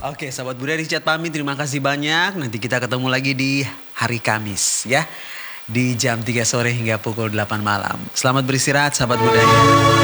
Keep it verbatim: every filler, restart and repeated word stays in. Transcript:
Oke, sahabat budaya Richard pamit. Terima kasih banyak. Nanti kita ketemu lagi di hari Kamis ya. Di jam tiga sore hingga pukul delapan malam. Selamat beristirahat sahabat budaya.